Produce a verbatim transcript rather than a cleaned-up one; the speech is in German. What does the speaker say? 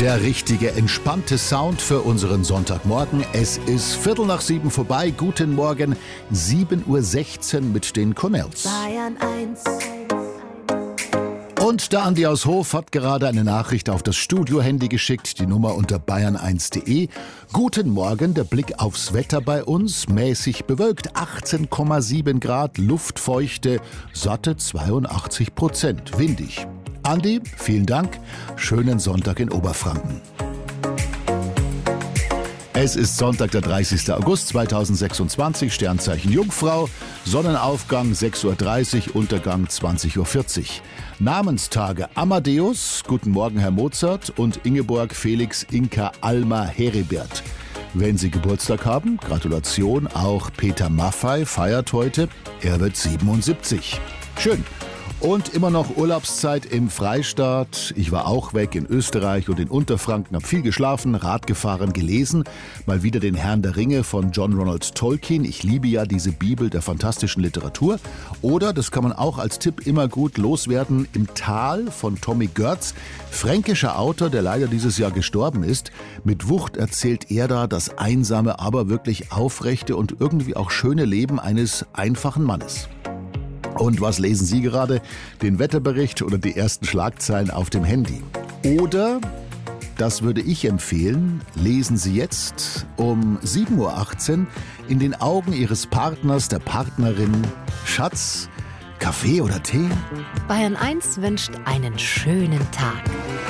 Der richtige, entspannte Sound für unseren Sonntagmorgen. Es ist Viertel nach sieben vorbei. Guten Morgen, sieben Uhr sechzehn mit den Cornells. Bayern eins. Und der Andi aus Hof hat gerade eine Nachricht auf das Studio-Handy geschickt, die Nummer unter bayern eins punkt de. Guten Morgen, der Blick aufs Wetter bei uns. Mäßig bewölkt, achtzehn Komma sieben Grad, Luftfeuchte, satte zweiundachtzig Prozent, windig. Andi, vielen Dank. Schönen Sonntag in Oberfranken. Es ist Sonntag, der dreißigster August zweitausendsechsundzwanzig, Sternzeichen Jungfrau, Sonnenaufgang sechs Uhr dreißig, Untergang zwanzig Uhr vierzig. Namenstage: Amadeus, guten Morgen Herr Mozart, und Ingeborg, Felix, Inka, Alma, Heribert. Wenn Sie Geburtstag haben, Gratulation, auch Peter Maffay feiert heute, er wird siebenundsiebzig. Schön. Und immer noch Urlaubszeit im Freistaat. Ich war auch weg in Österreich und in Unterfranken, habe viel geschlafen, Rad gefahren, gelesen. Mal wieder den Herrn der Ringe von John Ronald Tolkien. Ich liebe ja diese Bibel der fantastischen Literatur. Oder, das kann man auch als Tipp immer gut loswerden, Im Tal von Tommy Görz. Fränkischer Autor, der leider dieses Jahr gestorben ist. Mit Wucht erzählt er da das einsame, aber wirklich aufrechte und irgendwie auch schöne Leben eines einfachen Mannes. Und was lesen Sie gerade? Den Wetterbericht oder die ersten Schlagzeilen auf dem Handy? Oder, das würde ich empfehlen, lesen Sie jetzt um sieben Uhr achtzehn in den Augen Ihres Partners, der Partnerin: Schatz, Kaffee oder Tee? Bayern eins wünscht einen schönen Tag.